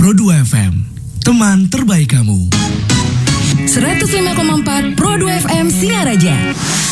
Pro2 FM, teman terbaik kamu. 105,4 Pro2 FM Singaraja.